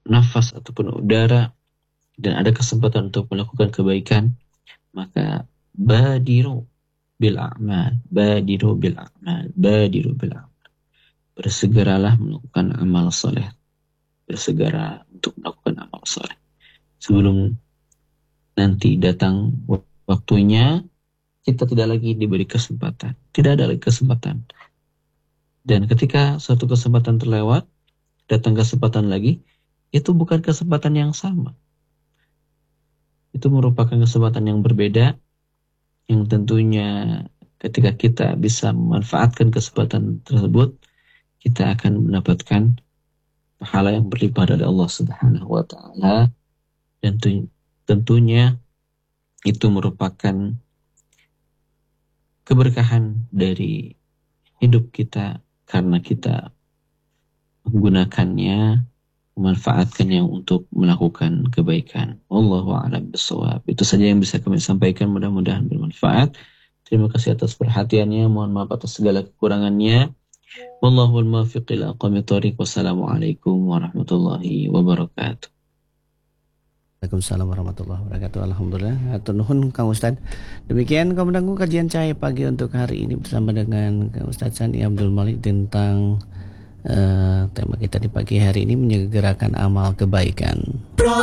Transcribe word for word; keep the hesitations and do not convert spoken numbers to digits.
nafas ataupun udara dan ada kesempatan untuk melakukan kebaikan, maka badiru bil a'mal, badiru bil a'mal, badiru bil a'mal. Bersegeralah melakukan amal soleh, bersegera untuk melakukan amal soleh sebelum nanti datang waktunya kita tidak lagi diberi kesempatan, tidak ada lagi kesempatan. Dan ketika suatu kesempatan terlewat, datang kesempatan lagi, itu bukan kesempatan yang sama. Itu merupakan kesempatan yang berbeda, yang tentunya ketika kita bisa memanfaatkan kesempatan tersebut, kita akan mendapatkan pahala yang berlimpah dari Allah Subhanahu wa taala, dan tentunya itu merupakan keberkahan dari hidup kita karena kita menggunakannya, memanfaatkannya untuk melakukan kebaikan. Wallahu a'lam bishawab. Itu saja yang bisa kami sampaikan, mudah-mudahan bermanfaat. Terima kasih atas perhatiannya, mohon maaf atas segala kekurangannya. Wallahul muwaffiq ila aqwamit thoriq. Wassalamualaikum warahmatullahi wabarakatuh. Waalaikumsalam warahmatullahi wabarakatuh. Alhamdulillah. Hatur nuhun Kang Ustad. Demikian Kaum Mendengar kajian Cahaya Pagi untuk hari ini bersama dengan Kang Ustaz Sani Abdul Malik tentang uh, tema kita di pagi hari ini, menyegerakan amal kebaikan.